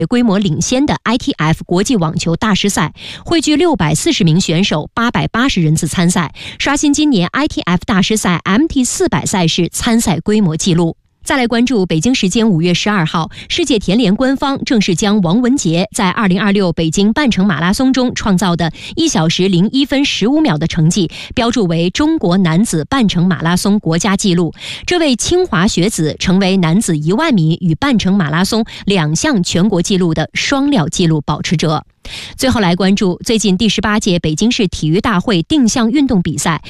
规模领先的 ITF 国际网球大师赛，汇聚640名选手，880人次参赛，刷新今年 ITF 大师赛 MT400 赛事参赛规模纪录。再来关注北京时间5月12号，世界田联官方正式将王文杰在2026北京半程马拉松中创造的1小时01分15秒的成绩标注为中国男子半程马拉松国家纪录。这位清华学子成为男子1万米与半程马拉松2项全国纪录的双料纪录保持者。最后来关注最近第18届北京市体育大会定向运动比赛